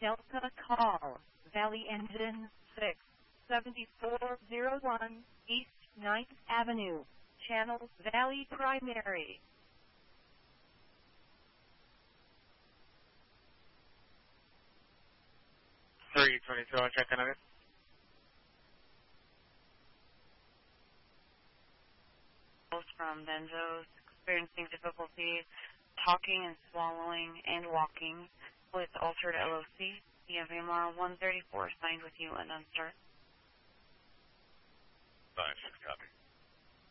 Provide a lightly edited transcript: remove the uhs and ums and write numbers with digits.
Delta call, Valley Engine 67401, East 9th Avenue, Channel Valley Primary. 322, I'll check in on it. From Benzos, experiencing difficulty talking and swallowing and walking with altered LOC. You have AMR 134 signed with you and unstart. 5-6 copy.